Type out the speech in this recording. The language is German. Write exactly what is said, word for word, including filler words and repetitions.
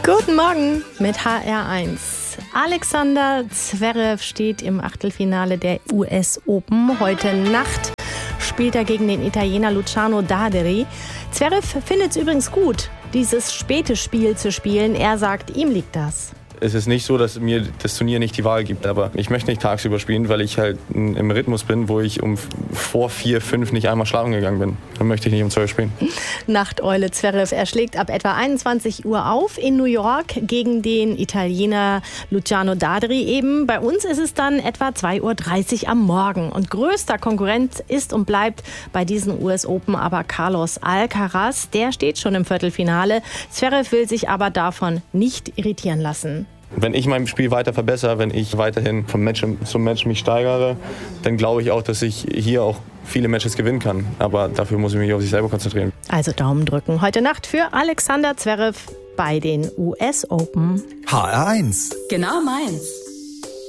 Guten Morgen mit H R eins. Alexander Zverev steht im Achtelfinale der U S Open. Heute Nacht spielt er gegen den Italiener Luciano Daderi. Zverev findet es übrigens gut, dieses späte Spiel zu spielen. Er sagt, ihm liegt das. Es ist nicht so, dass mir das Turnier nicht die Wahl gibt, aber ich möchte nicht tagsüber spielen, weil ich halt im Rhythmus bin, wo ich um vor vier, fünf nicht einmal schlafen gegangen bin. Dann möchte ich nicht um zwölf spielen. Nachteule Zverev, er schlägt ab etwa einundzwanzig Uhr auf in New York gegen den Italiener Luciano Daderi eben. Bei uns ist es dann etwa zwei Uhr dreißig am Morgen. Und größter Konkurrent ist und bleibt bei diesen U S Open aber Carlos Alcaraz. Der steht schon im Viertelfinale. Zverev will sich aber davon nicht irritieren lassen. Wenn ich mein Spiel weiter verbessere, wenn ich weiterhin vom Match zum Match mich steigere, dann glaube ich auch, dass ich hier auch viele Matches gewinnen kann. Aber dafür muss ich mich auf sich selber konzentrieren. Also Daumen drücken. Heute Nacht für Alexander Zverev bei den U S Open. H R eins. Genau meins.